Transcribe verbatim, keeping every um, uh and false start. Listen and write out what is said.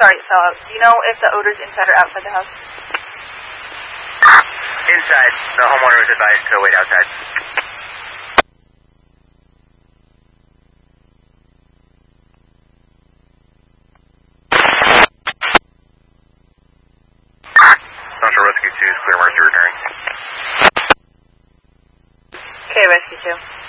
sorry, it fell out. Do you know if the odor's inside or outside the house? Inside. The homeowner was advised to wait outside. Central Rescue two is clear, mark to return. Okay, Rescue two.